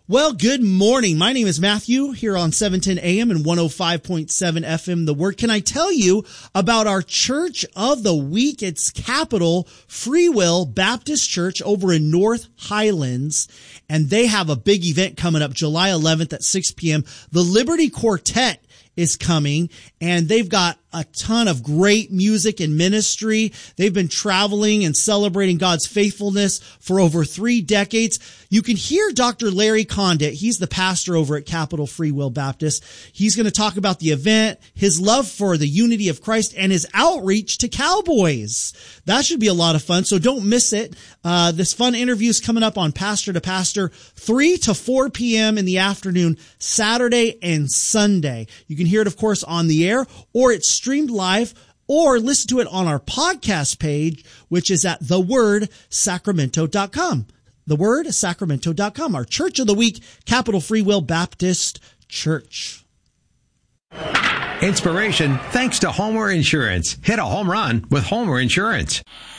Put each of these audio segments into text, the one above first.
Well, good morning. My name is Matthew here on 710 AM and 105.7 FM. The Word. Can I tell you about our Church of the Week? It's Capital Free Will Baptist Church over in North Highlands. And they have a big event coming up July 11th at 6 p.m. The Liberty Quartet is coming, and they've got a ton of great music and ministry. They've been traveling and celebrating God's faithfulness for over 3 decades. You can hear Dr. Larry Condit. He's the pastor over at Capital Free Will Baptist. He's going to talk about the event, his love for the unity of Christ, and his outreach to cowboys. That should be a lot of fun, so don't miss it. This fun interview is coming up on Pastor to Pastor, 3 to 4 p.m. in the afternoon, Saturday and Sunday. You can hear it, of course, on the air, or it's streamed live, or listen to it on our podcast page, which is at thewordsacramento.com. Thewordsacramento.com. Our Church of the Week, Capital Free Will Baptist Church. Inspiration thanks to Homer Insurance. Hit a home run with Homer Insurance.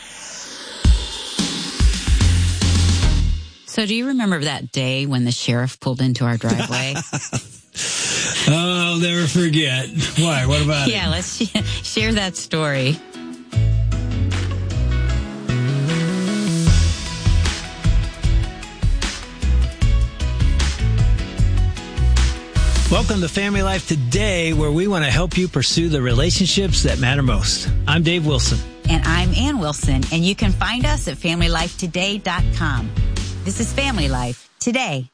So do you remember that day when the sheriff pulled into our driveway? Oh, I'll never forget. Why? What about it? Yeah, let's share that story. Welcome to Family Life Today, where we want to help you pursue the relationships that matter most. I'm Dave Wilson. And I'm Ann Wilson, and you can find us at FamilyLifeToday.com. This is Family Life Today.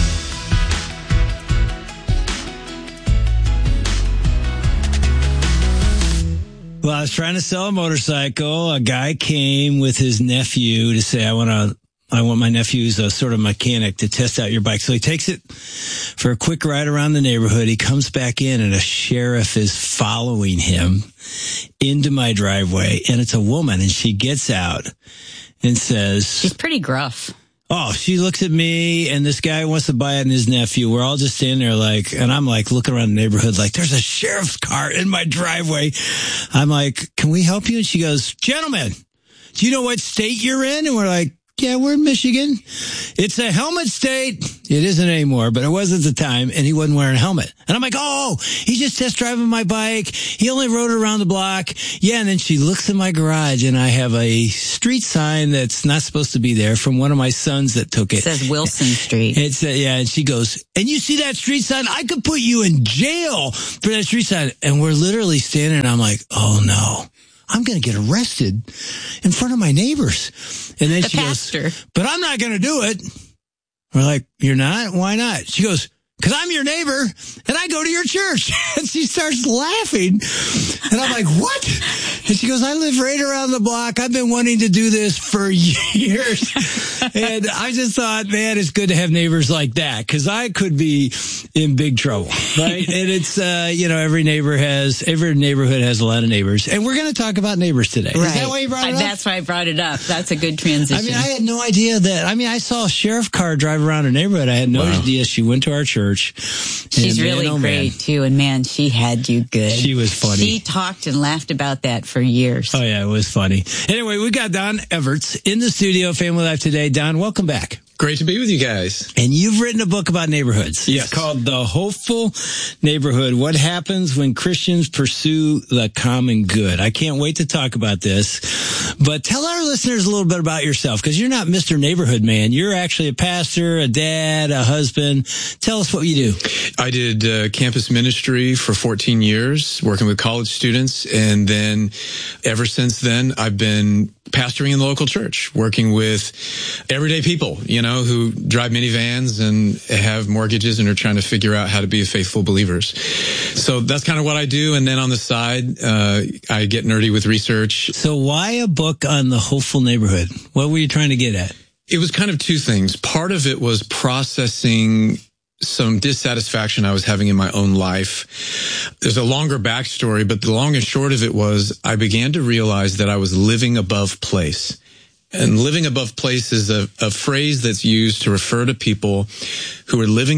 Well, I was trying to sell a motorcycle. A guy came with his nephew to say, I want my nephew's a sort of mechanic to test out your bike. So he takes it for a quick ride around the neighborhood. He comes back in and a sheriff is following him into my driveway. And it's a woman, and she gets out and says... She's pretty gruff. Oh, she looks at me, and this guy wants to buy it and his nephew. We're all just standing there and I'm looking around the neighborhood like, there's a sheriff's car in my driveway. I'm like, can we help you? And she goes, gentlemen, do you know what state you're in? And we're like, yeah, we're in Michigan. It's a helmet state. It isn't anymore, but it was at the time, and he wasn't wearing a helmet. And I'm like, oh, he's just test driving my bike. He only rode around the block. Yeah, and then she looks in my garage, and I have a street sign that's not supposed to be there from one of my sons that took it. It says Wilson Street. It's and she goes, and you see that street sign? I could put you in jail for that street sign. And we're literally standing, and I'm like, oh, no. I'm going to get arrested in front of my neighbors. And then she goes, but I'm not going to do it. We're like, you're not? Why not? She goes, because I'm your neighbor and I go to your church. And she starts laughing. And I'm like, what? And she goes, I live right around the block. I've been wanting to do this for years. And I just thought, man, it's good to have neighbors like that, because I could be in big trouble, right? And it's, every neighborhood has a lot of neighbors. And we're going to talk about neighbors today. Right. Is that why you brought it up? That's why I brought it up. That's a good transition. I had no idea that. I saw a sheriff car drive around a neighborhood. I had no idea she went to our church. She's really great, too. And, man, she had you good. She was funny. She talked and laughed about that for years. Oh, yeah, it was funny. Anyway, we got Don Everts in the studio, Family Life Today. Don, welcome back. Great to be with you guys. And you've written a book about neighborhoods. Yes. It's called The Hopeful Neighborhood: What Happens When Christians Pursue the Common Good. I can't wait to talk about this. But tell our listeners a little bit about yourself, because you're not Mr. Neighborhood Man. You're actually a pastor, a dad, a husband. Tell us what you do. I did campus ministry for 14 years, working with college students. And then ever since then, I've been pastoring in the local church, working with everyday people, who drive minivans and have mortgages and are trying to figure out how to be faithful believers. So that's kind of what I do. And then on the side, I get nerdy with research. So why a book on the hopeful neighborhood? What were you trying to get at? It was kind of two things. Part of it was processing some dissatisfaction I was having in my own life. There's a longer backstory, but the long and short of it was I began to realize that I was living above place. And living above place is a phrase that's used to refer to people who are living their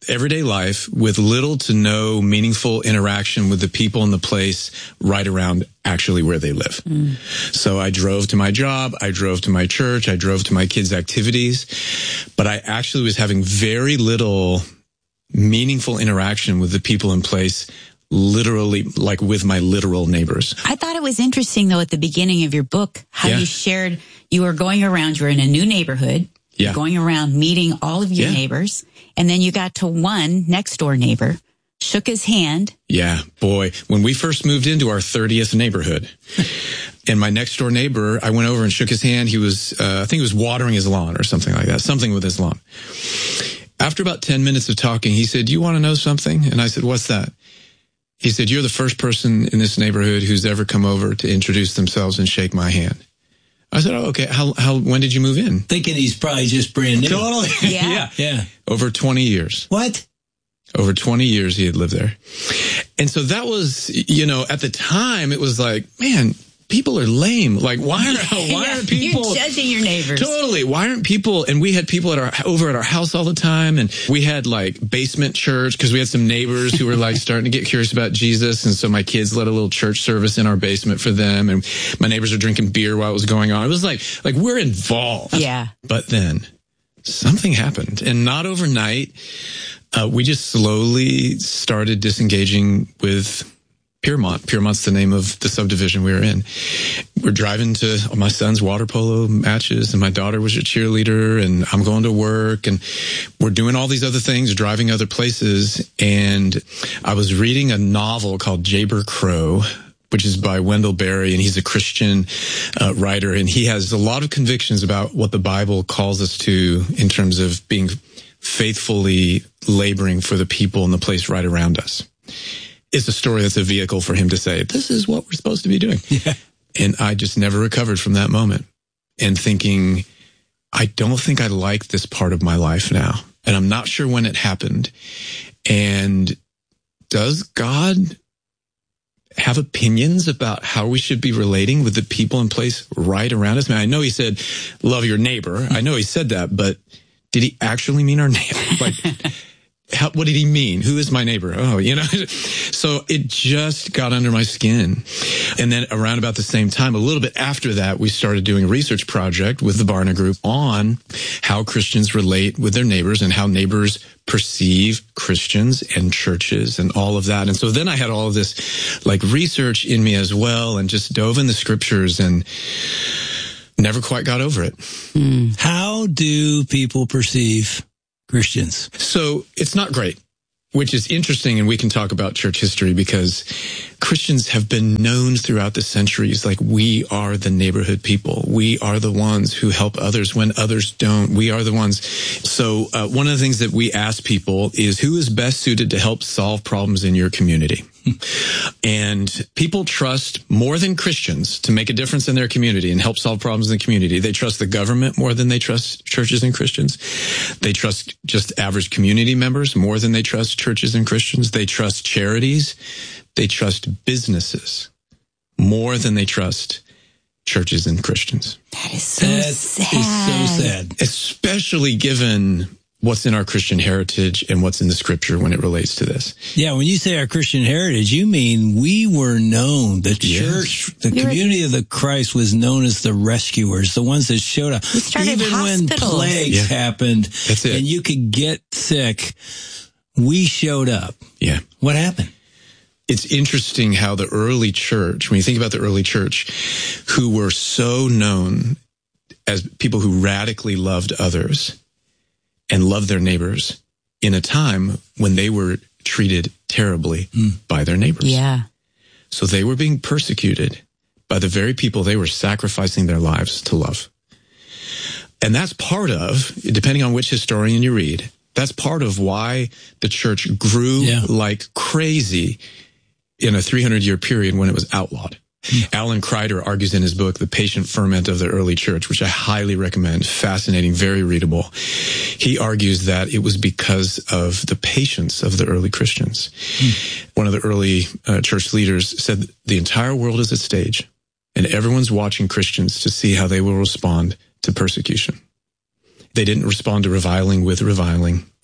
everyday life with little to no meaningful interaction with the people in the place right around actually where they live. So I drove to my job, I drove to my church, I drove to my kids' activities, but I actually was having very little meaningful interaction with the people in place, literally, like with my literal neighbors. I thought it was interesting, though, at the beginning of your book, how you shared you were going around, you were in a new neighborhood, you're going around meeting all of your neighbors, and then you got to one next door neighbor, shook his hand. Yeah, boy. When we first moved into our 30th neighborhood, and my next door neighbor, I went over and shook his hand. He was, I think he was watering his lawn or something like that, something with his lawn. After about 10 minutes of talking, he said, "You want to know something?" And I said, "What's that?" He said, "You're the first person in this neighborhood who's ever come over to introduce themselves and shake my hand." I said, "Oh, okay. When did you move in?" Thinking he's probably just brand new. Totally. Yeah. Over 20 years. What? Over 20 years he had lived there. And so that was, at the time it was like, man, people are lame. Like, why are people... You're judging your neighbors. Totally. Why aren't people... And we had people over at our house all the time, and we had like basement church because we had some neighbors who were like starting to get curious about Jesus, and so my kids led a little church service in our basement for them, and my neighbors are drinking beer while it was going on. It was like we're involved. Yeah. But then something happened, and not overnight. We just slowly started disengaging with Piermont. Piermont's the name of the subdivision we were in. We're driving to my son's water polo matches, and my daughter was a cheerleader, and I'm going to work, and we're doing all these other things, driving other places. And I was reading a novel called Jayber Crow, which is by Wendell Berry, and he's a Christian writer, and he has a lot of convictions about what the Bible calls us to in terms of being faithfully laboring for the people in the place right around us. It's a story that's a vehicle for him to say, this is what we're supposed to be doing. Yeah. And I just never recovered from that moment, and thinking, I don't think I like this part of my life now. And I'm not sure when it happened. And does God have opinions about how we should be relating with the people in place right around us? I mean, I know he said, love your neighbor. I know he said that, but did he actually mean our neighbor? Like, what did he mean? Who is my neighbor? Oh, So it just got under my skin. And then around about the same time, a little bit after that, we started doing a research project with the Barna Group on how Christians relate with their neighbors and how neighbors perceive Christians and churches and all of that. And so then I had all of this like research in me as well, and just dove in the scriptures and never quite got over it. How do people perceive Christians? So it's not great, which is interesting, and we can talk about church history, because Christians have been known throughout the centuries like we are the neighborhood people. We are the ones who help others when others don't. We are the ones. So one of the things that we ask people is, who is best suited to help solve problems in your community? And people trust more than Christians to make a difference in their community and help solve problems in the community. They trust the government more than they trust churches and Christians. They trust just average community members more than they trust churches and Christians. They trust charities. They trust businesses more than they trust churches and Christians. That is so sad. Especially given what's in our Christian heritage and what's in the scripture when it relates to this. Yeah, when you say our Christian heritage, you mean we were known. The church, the community of the Christ was known as the rescuers, the ones that showed up. Even when plagues happened and you could get sick, we showed up. Yeah. What happened? It's interesting how the early church, when you think about the early church, who were so known as people who radically loved others and loved their neighbors in a time when they were treated terribly by their neighbors. Yeah. So they were being persecuted by the very people they were sacrificing their lives to love. And that's part of, depending on which historian you read, that's part of why the church grew like crazy in a 300-year period when it was outlawed. Alan Kreider argues in his book, The Patient Ferment of the Early Church, which I highly recommend. Fascinating, very readable. He argues that it was because of the patience of the early Christians. One of the early church leaders said the entire world is a stage, and everyone's watching Christians to see how they will respond to persecution. They didn't respond to reviling with reviling.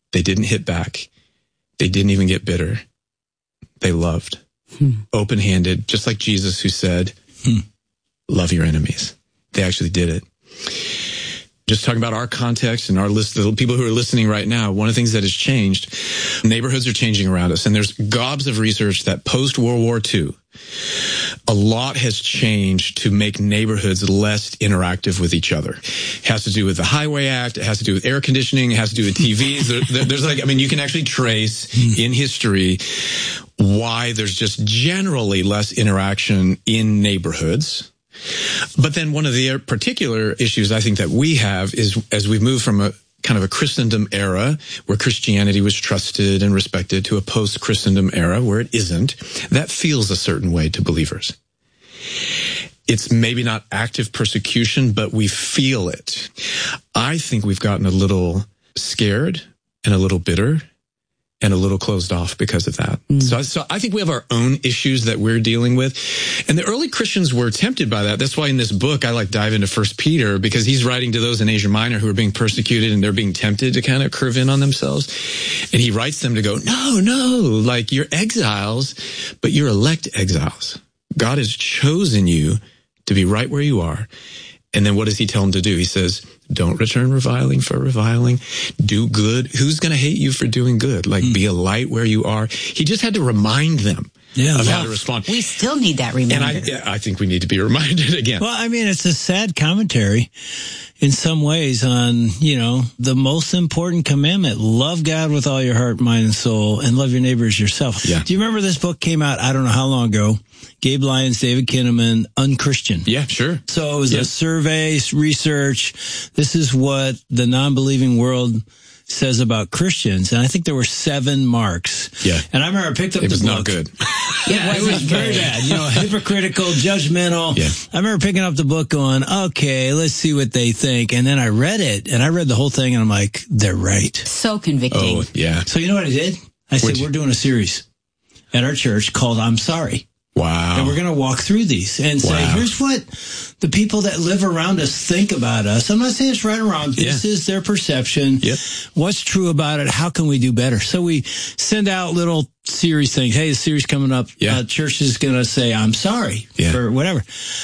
They didn't hit back. They didn't even get bitter. They loved. Open-handed, just like Jesus, who said, love your enemies. They actually did it. Just talking about our context and our list, the people who are listening right now, one of the things that has changed, neighborhoods are changing around us. And there's gobs of research that post-World War II, a lot has changed to make neighborhoods less interactive with each other. It has to do with the Highway Act. It has to do with air conditioning. It has to do with TVs. There's like, I mean, you can actually trace in history why there's just generally less interaction in neighborhoods. But then one of the particular issues I think that we have is as we've moved from a kind of a Christendom era where Christianity was trusted and respected to a post-Christendom era where it isn't, that feels a certain way to believers. It's maybe not active persecution, but we feel it. I think we've gotten a little scared and a little bitter and a little closed off because of that. So I think we have our own issues that we're dealing with. And the early Christians were tempted by that. That's why in this book, I dive into 1 Peter, because he's writing to those in Asia Minor who are being persecuted and they're being tempted to kind of curve in on themselves. And he writes them to go, no, you're exiles, but you're elect exiles. God has chosen you to be right where you are. And then what does he tell them to do? He says, don't return reviling for reviling. Do good. Who's going to hate you for doing good? Be a light where you are. He just had to remind them of how to respond. We still need that reminder. And I think we need to be reminded again. Well, I mean, it's a sad commentary in some ways on, the most important commandment. Love God with all your heart, mind, and soul, and love your neighbor as yourself. Yeah. Do you remember this book came out, I don't know how long ago? Gabe Lyons, David Kinnaman, Unchristian. Yeah, sure. So it was a survey, research. This is what the non-believing world says about Christians. And I think there were 7 marks. Yeah. And I remember I picked up the book. It was not good. Yeah, it was very bad. Hypocritical, judgmental. Yeah. I remember picking up the book going, okay, let's see what they think. And then I read it, and I read the whole thing, and I'm like, they're right. So convicting. Oh, yeah. So you know what I did? I said, we're doing a series at our church called I'm Sorry. Wow. And we're going to walk through these and say, here's what the people that live around us think about us. I'm not saying it's right or wrong. This is their perception. Yep. What's true about it? How can we do better? So we send out little series things. Hey, the series coming up. Church is going to say, I'm sorry for whatever.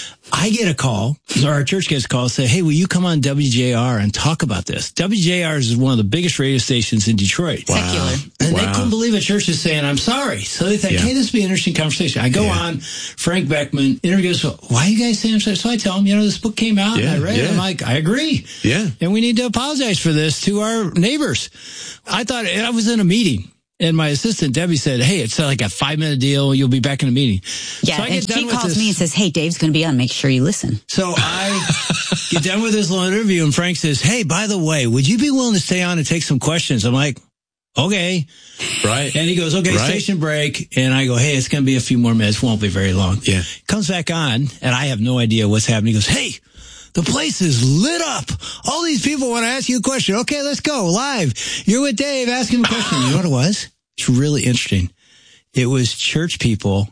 I get a call, or our church gets a call, say, hey, will you come on WJR and talk about this? WJR is one of the biggest radio stations in Detroit. Wow. Secular. And they couldn't believe a church is saying, I'm sorry. So they think, hey, this would be an interesting conversation. I go on, Frank Beckman, interviews, why are you guys saying I'm sorry? So I tell him, this book came out, and I read it. I'm like, I agree. Yeah. And we need to apologize for this to our neighbors. I thought, I was in a meeting. And my assistant, Debbie, said, hey, it's like a 5-minute deal. You'll be back in a meeting. Yeah, so and she calls me and says, hey, Dave's going to be on. Make sure you listen. So I get done with this little interview, and Frank says, hey, by the way, would you be willing to stay on and take some questions? I'm like, okay. Right. And he goes, okay, station break. And I go, hey, it's going to be a few more minutes. Won't be very long. Yeah. Comes back on, and I have no idea what's happening. He goes, hey, the place is lit up. All these people want to ask you a question. Okay, let's go live. You're with Dave. Ask him a question. You know what it was? It's really interesting. It was church people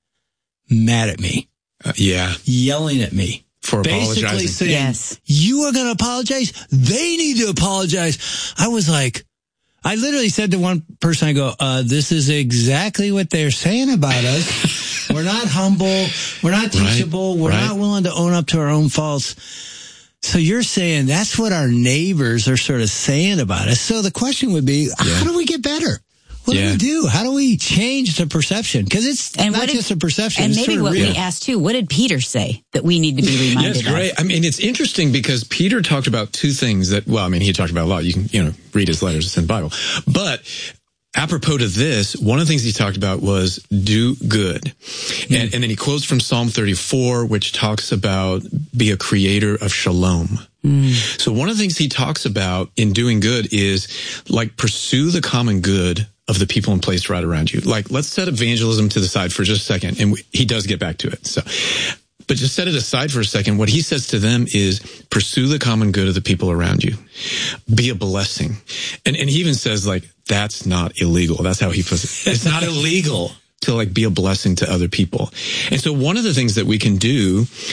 mad at me. Yelling at me. For basically apologizing. Saying, you are going to apologize? They need to apologize. I was like, I literally said to one person, I go, this is exactly what they're saying about us. We're not humble. We're not teachable. We're not willing to own up to our own faults. So you're saying that's what our neighbors are sort of saying about us. So the question would be, how do we get better? What do we do? How do we change the perception? Because it's not just a perception. And it's maybe sort of what real. we asked too, what did Peter say that we need to be reminded of? Yes, great. I mean, it's interesting because Peter talked about 2 things that, he talked about a lot. You can, read his letters. It's in the Bible. But apropos to this, one of the things he talked about was do good. And then he quotes from Psalm 34, which talks about be a creator of shalom. So one of the things he talks about in doing good is pursue the common good of the people and place right around you. Let's set evangelism to the side for just a second. And he does get back to it. But just set it aside for a second. What he says to them is pursue the common good of the people around you. Be a blessing. And he even says that's not illegal. That's how he puts it. It's not illegal to be a blessing to other people. And so one of the things that we can do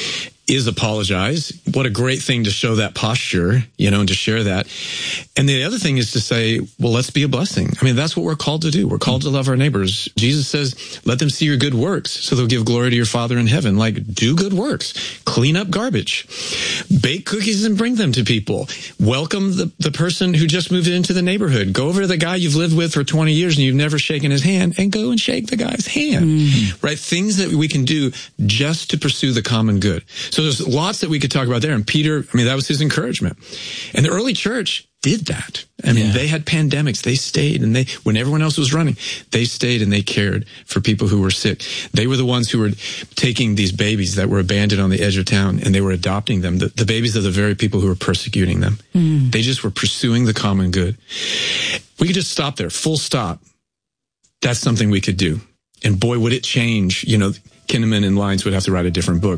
is apologize. What a great thing to show that posture, and to share that. And the other thing is to say, well, let's be a blessing. I mean, that's what we're called to do. We're called to love our neighbors. Jesus says, let them see your good works so they'll give glory to your Father in heaven. Like, do good works, clean up garbage, bake cookies and bring them to people. Welcome the person who just moved into the neighborhood. Go over to the guy you've lived with for 20 years and you've never shaken his hand, and go and shake the guy's hand, right? Things that we can do just to pursue the common good. So there's lots that we could talk about there. And Peter, that was his encouragement. And the early church did that. They had pandemics. They stayed, and when everyone else was running, they stayed and they cared for people who were sick. They were the ones who were taking these babies that were abandoned on the edge of town, and they were adopting them, the babies of the very people who were persecuting them. They just were pursuing the common good. We could just stop there, full stop. That's something we could do. And boy, would it change. Kinnaman and Lyons would have to write a different book.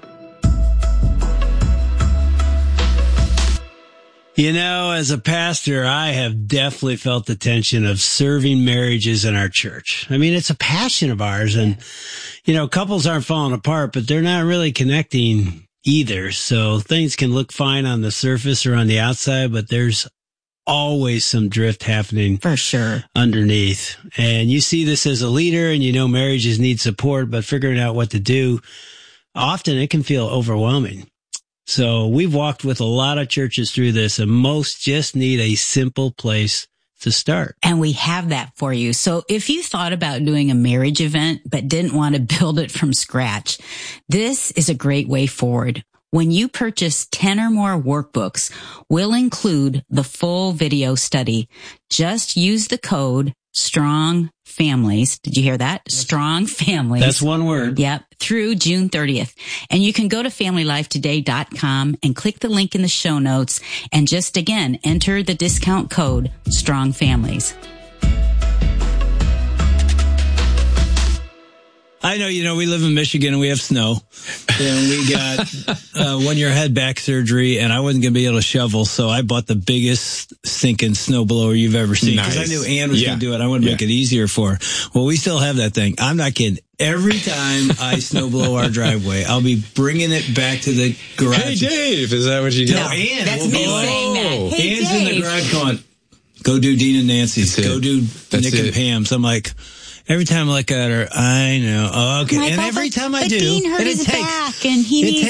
As a pastor, I have definitely felt the tension of serving marriages in our church. It's a passion of ours, and, couples aren't falling apart, but they're not really connecting either. So things can look fine on the surface or on the outside, but there's always some drift happening for sure underneath. And you see this as a leader, and marriages need support, but figuring out what to do, often it can feel overwhelming. So we've walked with a lot of churches through this, and most just need a simple place to start. And we have that for you. So if you thought about doing a marriage event but didn't want to build it from scratch, this is a great way forward. When you purchase 10 or more workbooks, we'll include the full video study. Just use the code Strong Families. Did you hear that? Strong Families. That's one word. Yep. Through June 30th. And you can go to FamilyLifeToday.com and click the link in the show notes and just again, enter the discount code Strong Families. I know, we live in Michigan and we have snow, and we got 1 year had back surgery, and I wasn't going to be able to shovel, so I bought the biggest stinking snowblower you've ever seen, because I knew Ann was going to do it. I wanted to make it easier for her. Well, we still have that thing. I'm not kidding. Every time I snowblow our driveway, I'll be bringing it back to the garage. Hey, Dave, is that what you do? No, Ann. that's me saying that. Hey, Ann's Dave. in the garage going, go do Dean and Nancy's. Go do Nick and Pam's. I'm like... Every time I look at her, I know. Oh, okay. Like, and every time I do, Dean hurt his back, and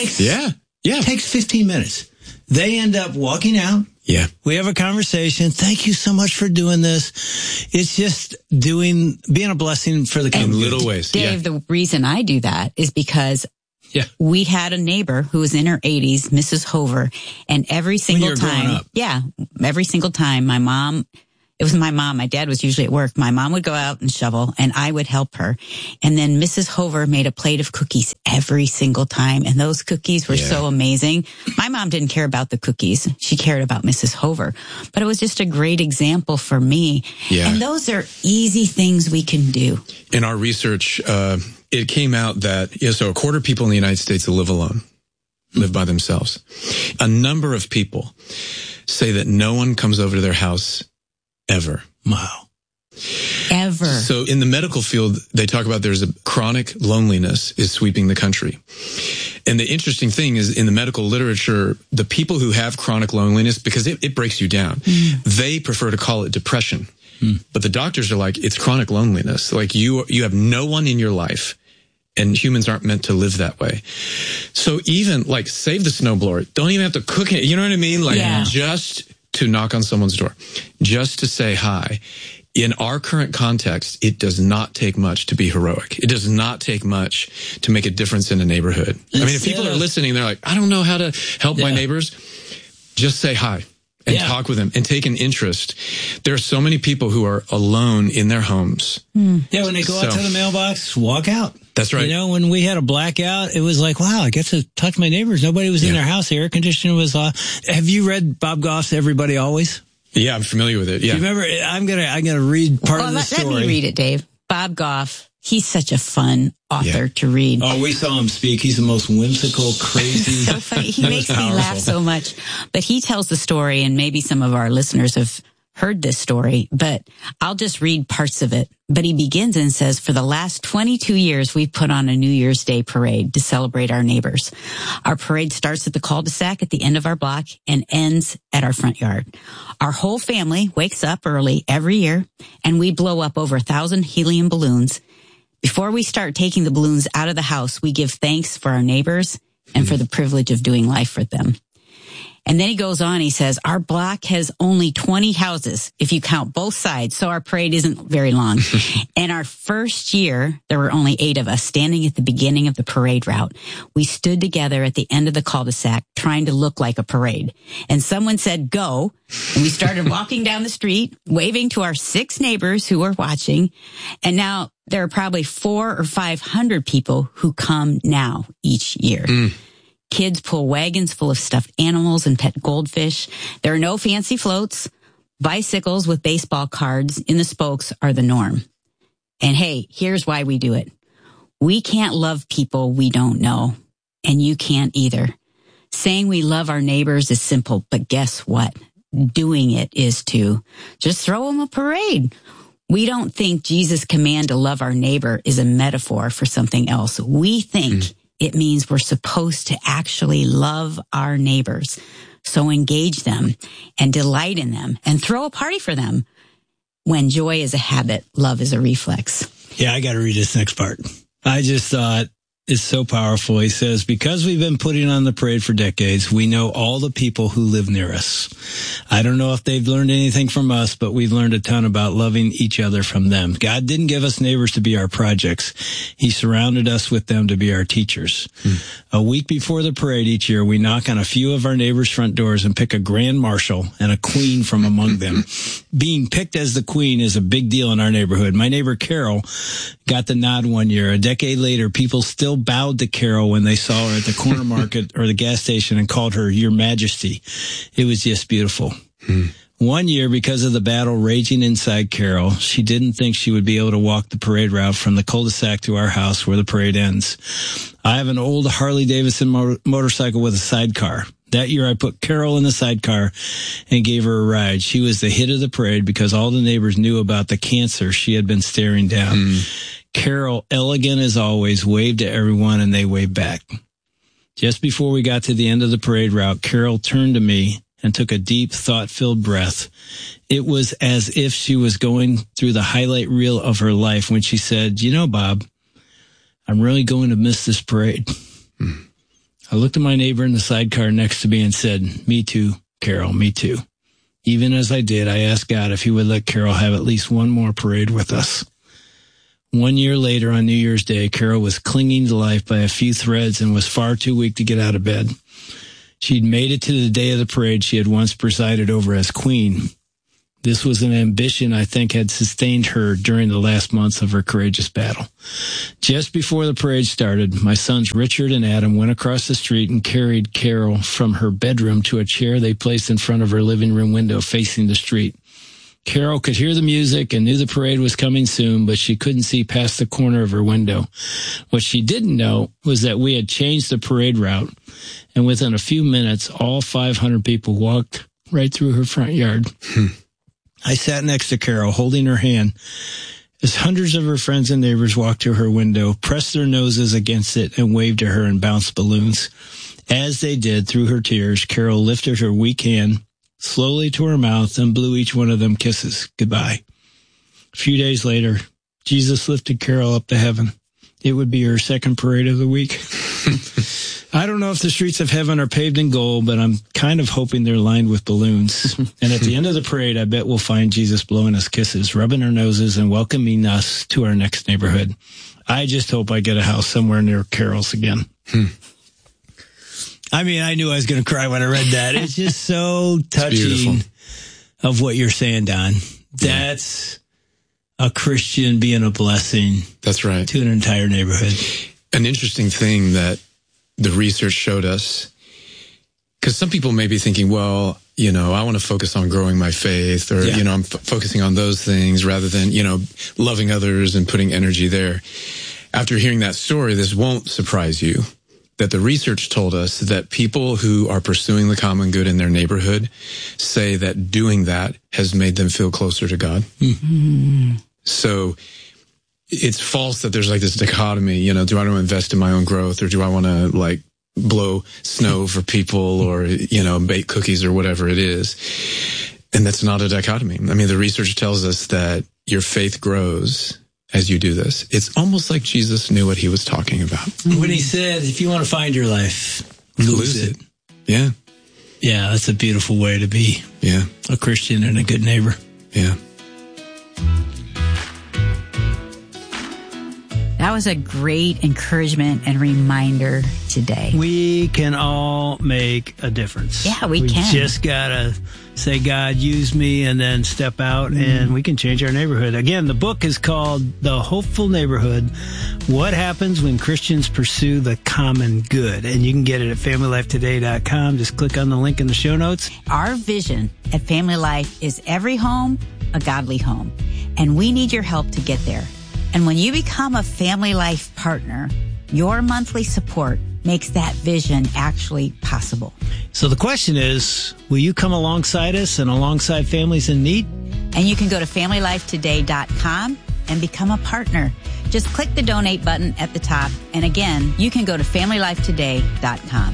it takes 15 minutes. They end up walking out. Yeah. We have a conversation. Thank you so much for doing this. It's just being a blessing for the community. In little ways. Dave, the reason I do that is because we had a neighbor who was in her 80s, Mrs. Hover, and every single time, every single time it was my mom. My dad was usually at work. My mom would go out and shovel, and I would help her. And then Mrs. Hover made a plate of cookies every single time, and those cookies were so amazing. My mom didn't care about the cookies. She cared about Mrs. Hover. But it was just a great example for me. Yeah. And those are easy things we can do. In our research, it came out that, so a quarter of people in the United States live alone, live by themselves. A number of people say that no one comes over to their house ever. Wow. Ever. So in the medical field, they talk about there's a chronic loneliness is sweeping the country. And the interesting thing is in the medical literature, the people who have chronic loneliness, because it breaks you down, they prefer to call it depression. But the doctors are like, it's chronic loneliness. Like you have no one in your life, and humans aren't meant to live that way. So even like save the snowblower. Don't even have to cook it. You know what I mean? Like just to knock on someone's door, just to say hi. In our current context, it does not take much to be heroic. It does not take much to make a difference in a neighborhood. I mean, if people are listening, they're like, I don't know how to help my neighbors. Just say hi and talk with them and take an interest. There are so many people who are alone in their homes. Yeah, when they go out to the mailbox, walk out. That's right. You know, when we had a blackout, it was like, wow, I get to talk to my neighbors. Nobody was in their house. The air conditioner was off. Have you read Bob Goff's Everybody Always? Yeah, I'm familiar with it. Yeah. Do you remember? I'm gonna read part of the story. Let me read it, Dave. Bob Goff. He's such a fun author to read. Oh, we saw him speak. He's the most whimsical, crazy. So funny. He makes me laugh so much. But he tells the story, and maybe some of our listeners have heard this story, but I'll just read parts of it. But he begins and says, for the last 22 years, we've put on a New Year's Day parade to celebrate our neighbors. Our parade starts at the cul-de-sac at the end of our block and ends at our front yard. Our whole family wakes up early every year, and we blow up over 1,000 helium balloons. Before we start taking the balloons out of the house, we give thanks for our neighbors and for the privilege of doing life for them. And then he goes on, he says, our block has only 20 houses, if you count both sides, so our parade isn't very long. And our first year, there were only 8 of us standing at the beginning of the parade route. We stood together at the end of the cul-de-sac, trying to look like a parade. And someone said, go. And we started walking down the street, waving to our 6 neighbors who were watching. And now there are probably 400 or 500 people who come now each year. Kids pull wagons full of stuffed animals and pet goldfish. There are no fancy floats. Bicycles with baseball cards in the spokes are the norm. And hey, here's why we do it. We can't love people we don't know, and you can't either. Saying we love our neighbors is simple, but guess what? Doing it is too. Just throw them a parade. We don't think Jesus' command to love our neighbor is a metaphor for something else. We think it means we're supposed to actually love our neighbors. So engage them and delight in them and throw a party for them. When joy is a habit, love is a reflex. Yeah, I got to read this next part. I just thought it's so powerful. He says, because we've been putting on the parade for decades, we know all the people who live near us. I don't know if they've learned anything from us, but we've learned a ton about loving each other from them. God didn't give us neighbors to be our projects. He surrounded us with them to be our teachers. A week before the parade each year, we knock on a few of our neighbors' front doors and pick a grand marshal and a queen from among them. Being picked as the queen is a big deal in our neighborhood. My neighbor Carol got the nod one year. A decade later, people still bowed to Carol when they saw her at the corner market or the gas station and called her Your Majesty. It was just beautiful. One year, because of the battle raging inside Carol, she didn't think she would be able to walk the parade route from the cul-de-sac to our house where the parade ends. I have an old Harley-Davidson motorcycle with a sidecar. That year, I put Carol in the sidecar and gave her a ride. She was the hit of the parade because all the neighbors knew about the cancer she had been staring down. Carol, elegant as always, waved to everyone, and they waved back. Just before we got to the end of the parade route, Carol turned to me and took a deep, thought-filled breath. It was as if she was going through the highlight reel of her life when she said, you know, Bob, I'm really going to miss this parade. I looked at my neighbor in the sidecar next to me and said, me too, Carol, me too. Even as I did, I asked God if he would let Carol have at least one more parade with us. 1 year later, on New Year's Day, Carol was clinging to life by a few threads and was far too weak to get out of bed. She'd made it to the day of the parade she had once presided over as queen. This was an ambition I think had sustained her during the last months of her courageous battle. Just before the parade started, my sons Richard and Adam went across the street and carried Carol from her bedroom to a chair they placed in front of her living room window facing the street. Carol could hear the music and knew the parade was coming soon, but she couldn't see past the corner of her window. What she didn't know was that we had changed the parade route, and within a few minutes, all 500 people walked right through her front yard. I sat next to Carol, holding her hand, as hundreds of her friends and neighbors walked to her window, pressed their noses against it, and waved to her and bounced balloons. As they did, through her tears, Carol lifted her weak hand slowly to her mouth and blew each one of them kisses goodbye. A few days later, Jesus lifted Carol up to heaven. It would be her second parade of the week. I don't know if the streets of heaven are paved in gold, but I'm kind of hoping they're lined with balloons. And at the end of the parade, I bet we'll find Jesus blowing us kisses, rubbing our noses, and welcoming us to our next neighborhood. I just hope I get a house somewhere near Carol's again. I mean, I knew I was going to cry when I read that. It's just so touching of what you're saying, Don. That's a Christian being a blessing. That's right. To an entire neighborhood. An interesting thing that the research showed us, because some people may be thinking, well, you know, I want to focus on growing my faith, or, you know, I'm focusing on those things rather than, you know, loving others and putting energy there. After hearing that story, this won't surprise you. that the research told us that people who are pursuing the common good in their neighborhood say that doing that has made them feel closer to God. Mm-hmm. So it's false that there's like this dichotomy, do I want to invest in my own growth, or do I want to like blow snow for people, or, bake cookies or whatever it is. And that's not a dichotomy. I mean, the research tells us that your faith grows as you do this. It's almost like Jesus knew what he was talking about. When he said, if you want to find your life, lose it. Yeah. Yeah, that's a beautiful way to be. Yeah. A Christian and a good neighbor. Yeah. That was a great encouragement and reminder today. We can all make a difference. Yeah, we can. We just got to say, God, use me, and then step out, and we can change our neighborhood. Again, the book is called The Hopeful Neighborhood, What Happens When Christians Pursue the Common Good. And you can get it at FamilyLifeToday.com. Just click on the link in the show notes. Our vision at Family Life is every home, a godly home. And we need your help to get there. And when you become a Family Life partner, your monthly support makes that vision actually possible. So the question is, will you come alongside us and alongside families in need? And you can go to FamilyLifeToday.com and become a partner. Just click the donate button at the top. And again, you can go to FamilyLifeToday.com.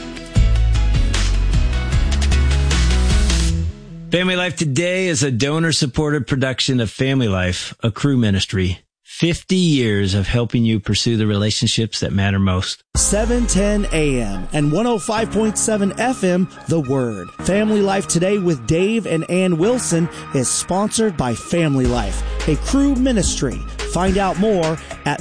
Family Life Today is a donor-supported production of Family Life, a Cru ministry. 50 years of helping you pursue the relationships that matter most. 710 AM and 105.7 FM, The Word. Family Life Today with Dave and Ann Wilson is sponsored by Family Life, a Cru ministry. Find out more at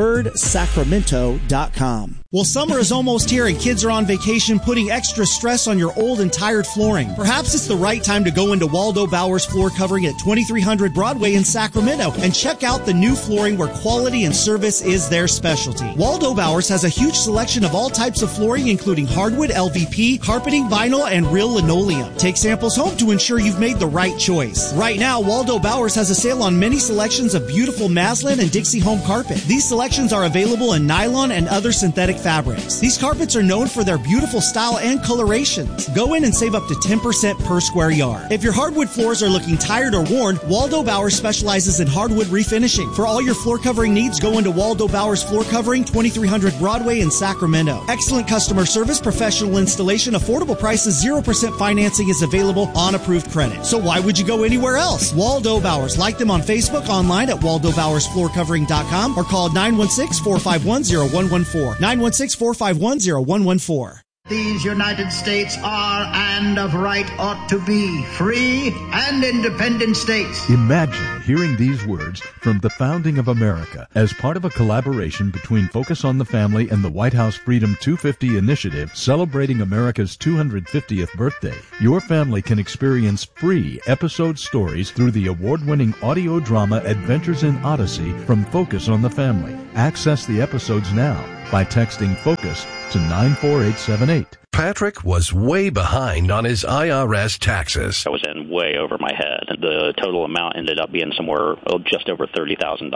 thewordsacramento.com. Well, summer is almost here and kids are on vacation, putting extra stress on your old and tired flooring. Perhaps it's the right time to go into Waldo Bowers Floor Covering at 2300 Broadway in Sacramento and check out the new flooring where quality and service is their specialty. Waldo Bowers has a huge selection of all types of flooring, including hardwood, LVP, carpeting, vinyl, and real linoleum. Take samples home to ensure you've made the right choice. Right now, Waldo Bowers has a sale on many selections of beautiful Maslin and Dixie home carpet. These selections are available in nylon and other synthetic fabrics. These carpets are known for their beautiful style and colorations. Go in and save up to 10% per square yard. If your hardwood floors are looking tired or worn, Waldo Bowers specializes in hardwood refinishing. For all your floor covering needs, go into Waldo Bowers Floor Covering, 2300 Broadway in Sacramento. Excellent customer service, professional installation, affordable prices, 0% financing is available on approved credit. So why would you go anywhere else? Waldo Bowers. Like them on Facebook, online at WaldoBowersFloorCovering.com, or call 916-451-0114. 916-451-0114. These United States are and of right ought to be free and independent states. Imagine hearing these words from the founding of America as part of a collaboration between Focus on the Family and the White House Freedom 250 initiative celebrating America's 250th birthday. Your family can experience free episode stories through the award-winning audio drama Adventures in Odyssey from Focus on the Family. Access the episodes now by texting FOCUS to 94878. Patrick was way behind on his IRS taxes. I was in way over my head. The total amount ended up being somewhere just over $30,000.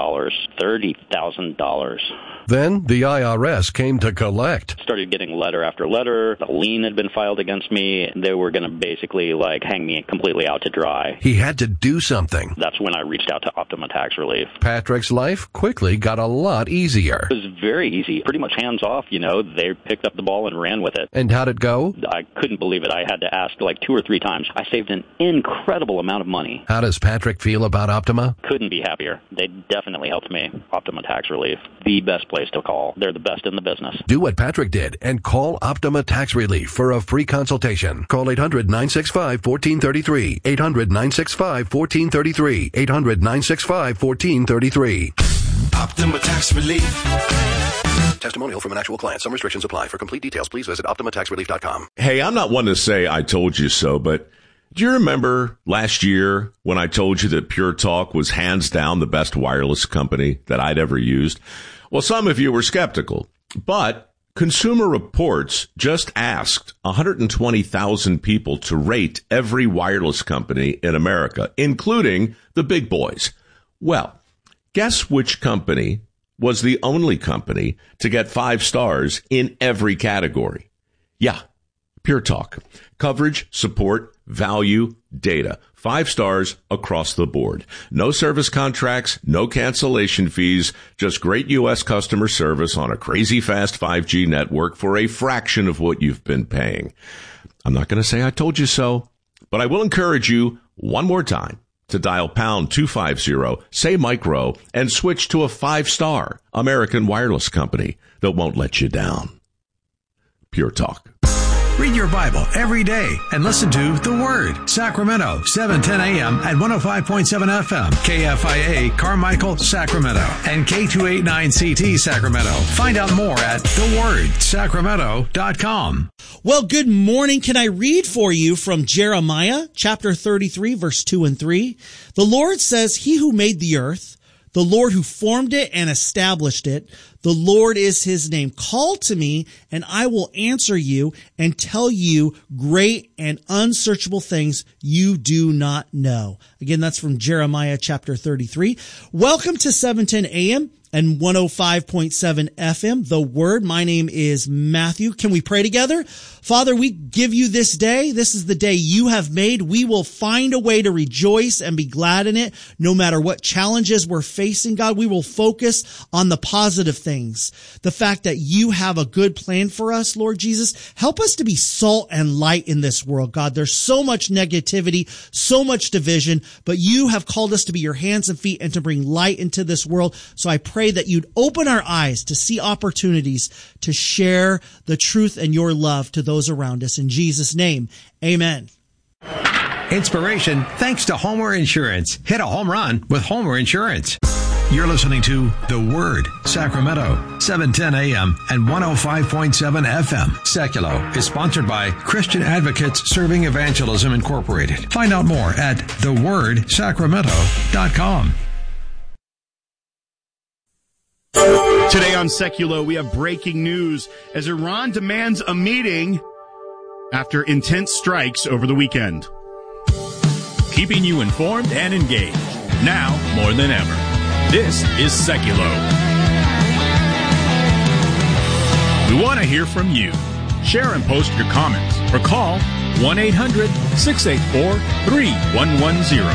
$30,000. Then the IRS came to collect. Started getting letter after letter. A lien had been filed against me. They were going to basically hang me completely out to dry. He had to do something. That's when I reached out to Optima Tax Relief. Patrick's life quickly got a lot easier. It was very easy, pretty much hands off. They picked up the ball and ran with it. And how'd it go? I couldn't believe it. I had to ask 2 or 3 times. I saved an incredible amount of money. How does Patrick feel about Optima? Couldn't be happier. They definitely helped me. Optima Tax Relief, the best place to call. They're the best in the business. Do what Patrick did and call Optima Tax Relief for a free consultation. Call 800-965-1433. 800-965-1433. 800-965-1433. Optima Tax Relief. Testimonial from an actual client. Some restrictions apply. For complete details, please visit OptimaTaxRelief.com. Hey, I'm not one to say I told you so, but do you remember last year when I told you that Pure Talk was hands down the best wireless company that I'd ever used? Well, some of you were skeptical, but Consumer Reports just asked 120,000 people to rate every wireless company in America, including the big boys. Well, guess which company was the only company to get 5 stars in every category. Yeah, Pure Talk. Coverage, support, value, data. 5 stars across the board. No service contracts, no cancellation fees, just great U.S. customer service on a crazy fast 5G network for a fraction of what you've been paying. I'm not going to say I told you so, but I will encourage you one more time to dial pound 250, say micro, and switch to a 5-star American wireless company that won't let you down. Pure Talk. Read your Bible every day and listen to The Word. Sacramento, 710 a.m. at 105.7 FM. KFIA, Carmichael, Sacramento. And K289CT, Sacramento. Find out more at thewordsacramento.com. Well, good morning. Can I read for you from Jeremiah chapter 33, verse 2 and 3? The Lord says, He who made the earth, the Lord who formed it and established it, the Lord is his name. Call to me, and I will answer you and tell you great and unsearchable things you do not know. Again, that's from Jeremiah chapter 33. Welcome to 710 AM and 105.7 FM, The Word. My name is Matthew. Can we pray together? Father, we give you this day. This is the day you have made. We will find a way to rejoice and be glad in it. No matter what challenges we're facing, God, we will focus on the positive things. The fact that you have a good plan for us, Lord Jesus. Help us to be salt and light in this world, God. There's so much negativity, so much division, but you have called us to be your hands and feet and to bring light into this world. So I pray that you'd open our eyes to see opportunities to share the truth and your love to those around us. In Jesus' name, amen. Inspiration thanks to Homer Insurance. Hit a home run with Homer Insurance. You're listening to The Word, Sacramento, 710 AM and 105.7 FM. Seculo is sponsored by Christian Advocates Serving Evangelism Incorporated. Find out more at thewordsacramento.com. Today on Seculo, we have breaking news as Iran demands a meeting after intense strikes over the weekend. Keeping you informed and engaged, now more than ever. This is Seculo. We want to hear from you. Share and post your comments or call 1-800-684-3110.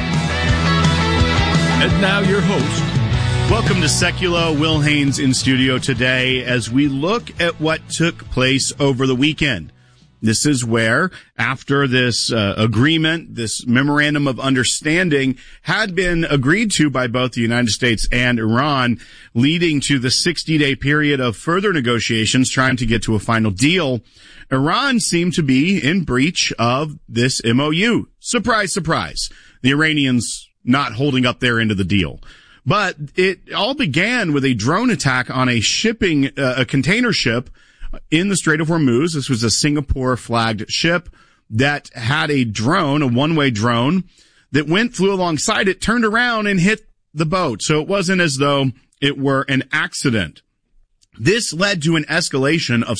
And now your host. Welcome to Seculo. Will Haynes in studio today as we look at what took place over the weekend. This is where, after this agreement, this memorandum of understanding had been agreed to by both the United States and Iran, leading to the 60-day period of further negotiations trying to get to a final deal, Iran seemed to be in breach of this MOU. Surprise, surprise. The Iranians not holding up their end of the deal. But it all began with a drone attack on a container ship in the Strait of Hormuz. This was a Singapore-flagged ship that had a drone, a one-way drone, that flew alongside it, turned around, and hit the boat. So it wasn't as though it were an accident. This led to an escalation of